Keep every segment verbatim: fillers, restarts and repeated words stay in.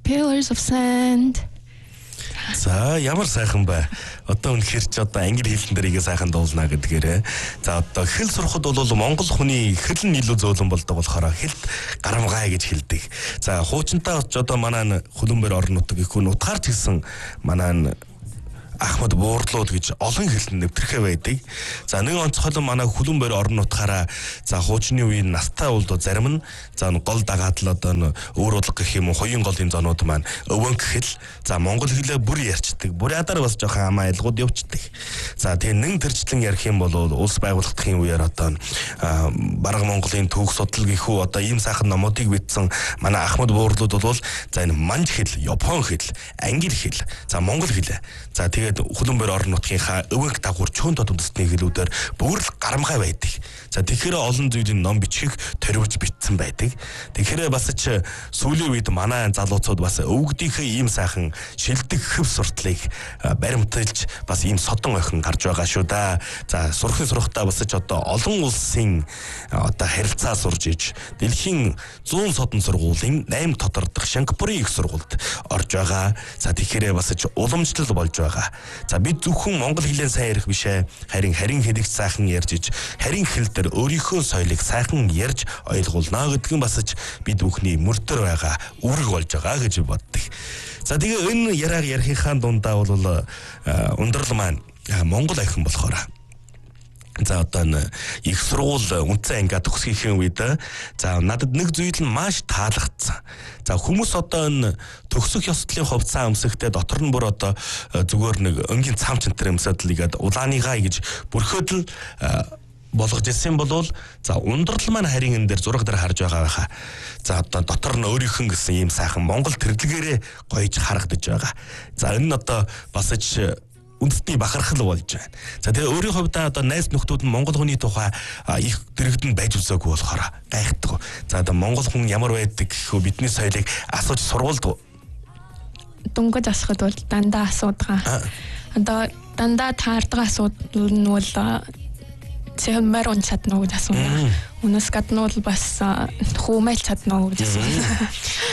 Pillars of Sand. За ямар сайхан бай. Одоо үнэхээр ч одоо англи хэлэн дээр игээ сайхан дуулна гэдгээрээ. За одоо хэл сурахад бол монгол хүний хэл нь илүү зөөлөн болдог болохоор хэлд гарамгай гэж хэлдэг. За хуучинтаа ч одоо манай хөлбөмбөр орон нутаг их хүн утгаарч хэлсэн манай Ахмад Буурлууд гэж олон хэлэнд нэвтэрхэ байдаг. За нэг онцгой манай хөлбөмбөр орон нутгаараа за хуучны үеийн настай болдоо зарим нь за гол дагаад л одоо өөр удлаг гэх юм уу хоёрын голын зонууд маань өвөнг хэл за монгол хэлээ бүр ярьцдаг. Бурядар бас жоохон амаа айлгууд явцдаг. За тэгээ нэг төрчлэн ярих юм бол улс байгуулагдахын үеэр одоо бараг Монголын түүх судал гэхүү одоо ийм сайхан номуудыг бичсэн манай Ахмад Буурлууд бол за энэ манж хэл, япон хэл, англи хэл, за монгол хэл. За тэгээд хөлбөмбөр орон нутгийнхаа өвөнг дагуур чөөн дод үндэсний хэлүүдээр бүр л гарамгай байдаг. За тэгэхээр олон зүйлийн ном бичих төрөвж бичсэн байдаг. Тэгэхээр бас ч сүүлийн үед манай залуучууд бас өвгдийнхээ ийм сайхан шилдэг хөв суртлыг баримталж бас ийм содон охин гарч байгаа шүү да. За сурахын сурахтаа бас ч одоо олон улсын одоо харилцаа сурж иж дэлхийн зүүн содон сургуулийн наймд тодордох Сингапурын их сургуульд орж байгаа. За тэгэхээр бас ч уламжлал болж байгаа. За бид зөвхөн монгол хэлээр сайн ярих бишээ. Харин харин хэлийг сайхан ярьж иж харин хэл дээр өөрийнхөө соёлыг сайхан ярьж ойлгуулна гэдэг нь бас ч бид бүхний мөрдөр байгаа үүрэг болж байгаа гэж боддог. За тэгээ энэ яриаг ярихын дундаа бол ундрал маань монгол ахин болохоор за одоо их сургууль үнцэн анги төгсгөхийн үед за надад нэг зүйл нь маш таалагдсан. За хүмүүс одоо энэ төгсөх ёслолын хувьд цаа өмсөхтэй дотор нь бүр одоо зүгээр нэг өнгийн цам чантар өмсөд л игээд улааныгаа гэж бүрхөөд л болгож ирсэн болвол за ундрал маань харин энэ дээр зураг дээр харж байгаа байхаа. За одоо дотор нь өөрийнх нь гэсэн ийм сайхан монгол тэрлэгээрээ гоёж харагдаж байгаа. За энэ нь одоо бас ч үндэсний бахархал болж байна. За тэгээ өөрийн хувьд одоо найз нөхдүүд нь монгол хүний тухай их дэрэгдэн байж үзээгүй болохоор гайхдаг. За одоо монгол хүн ямар байдаг гэхүү бидний соёлыг асууж сургуульд Дунгаж асахад бол дандаа асуудгаа. Одоо дандаа таардаг асуудал нь бол Сэхэн мэрон чадна гэж асууна. Үнэс гадна бол бас хуумай чадна гэж асууна.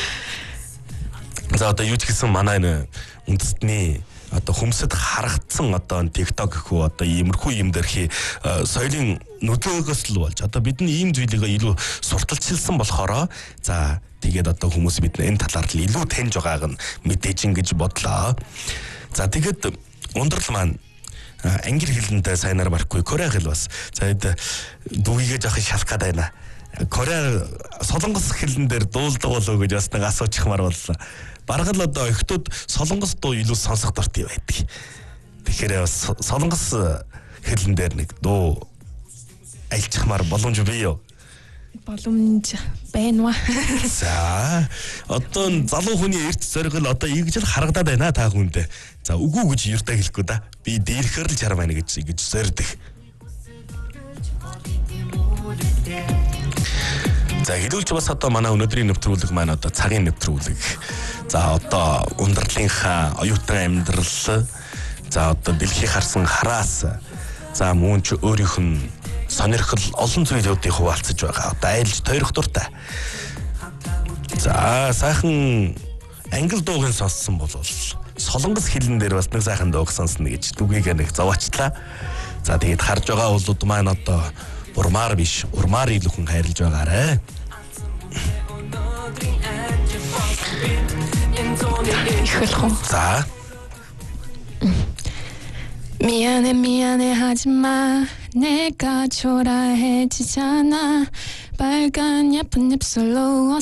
За одоо юу ч гэсэн манай үндэстний одоо хүмсэд харагдсан одоо TikTok гэхүү одоо иймэрхүү юм дэрхи соёлын нөлөөгөөс л болж одоо бидний ийм зүйлийг илүү сурталчилсан болохоор за тэгээд одоо хүмүүс бид энэ талаар л илүү таньж байгааг нь мэдээж ингэж бодлоо. За тэгээд ундрал маань англи хэлэндээ сайнаар барахгүй Кореа хэл бас. За дүүгээ жоохон шалах гээд байна. Кореа солонгос хэлэн дээр дуулдаг болов гэж бас нэг асуучихмаар боллоо. Бараг л одоо охтууд солонгос дуу илүү сонсох дуртай байдаг. Тэгэхээр солонгос хэлэн дээр нэг дуу альчихмаар боломж бий юу? Боломж байна. За одоо залуу хүний эрт зоригл одоо ингэж л харагдаад байна та хүндээ. За үгүй гэж юртаа хэлэхгүй да. Би дээрхэр л чар байна гэж ингэж зордох. За хэлүүлж бас одоо манай өнөөдрийн нэвтрүүлэг маань одоо цагийн нэвтрүүлэг. За одоо ундралынхаа оюутан амьдрал. За одоо дэлхий харсан хараас. За мөн ч өөрийнх нь сонирхол олон зүйлүүдийг хуваалцаж байгаа. Одоо айлж тойрох дуртай. За сайхан англи дуугийн сонссон бол солонгос хэлэн дээр бас нэг сайхан дууг сонсно гэж дүгийг нэг зовоочлаа. За тэгээд харж байгаа улууд маань одоо бурмаар биш, урмаар илүүхэн хайрлаж байгаарэ. Ихэлхүү. За. 미안해 미안해 하지마 내가 초라해지잖아 빨간 예쁜 입술로